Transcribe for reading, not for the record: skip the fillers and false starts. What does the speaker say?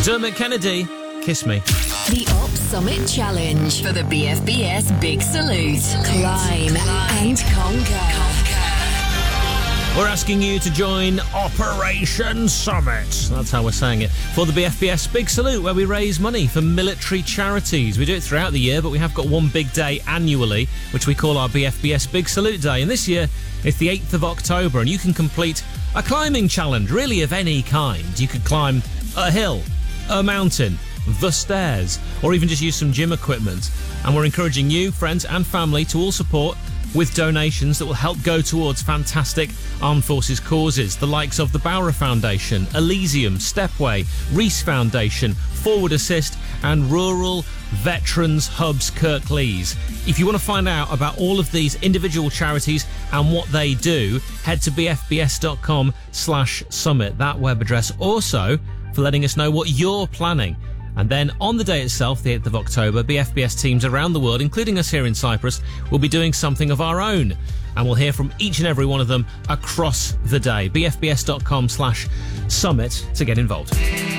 Dermot Kennedy, Kiss Me. The Up Summit Challenge for the BFBS Big Salute. Climb and conquer. We're asking you to join Operation Summit. That's how we're saying it. For the BFBS Big Salute, where we raise money for military charities. We do it throughout the year, but we have got one big day annually, which we call our BFBS Big Salute Day. And this year, it's the 8th of October, and you can complete a climbing challenge, really of any kind. You could climb a hill, a mountain, the stairs, or even just use some gym equipment. And we're encouraging you, friends and family to all support with donations that will help go towards fantastic Armed Forces causes, the likes of the Bowra Foundation, Elysium, Stepway, Reese Foundation, Forward Assist and Rural Veterans Hubs Kirklees. If you want to find out about all of these individual charities and what they do, head to bfbs.com/summit, that web address. Also, for letting us know what you're planning. And then on the day itself, the 8th of October, BFBS teams around the world, including us here in Cyprus, will be doing something of our own. And we'll hear from each and every one of them across the day. bfbs.com/summit to get involved.